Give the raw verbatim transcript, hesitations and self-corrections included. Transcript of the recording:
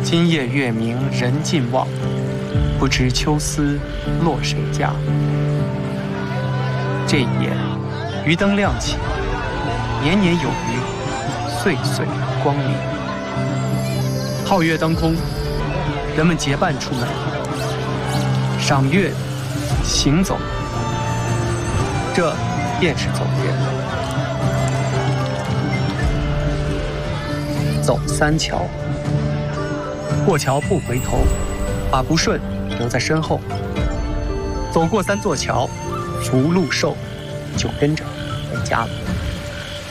今夜月明人尽望，不知秋思落谁家。这一夜，渔灯亮起，年年有余，岁岁光明。皓月当空，人们结伴出门，赏月、行走，这便是走月。走三桥，过桥不回头，把不顺留在身后。走过三座桥，福禄寿就跟着回家了。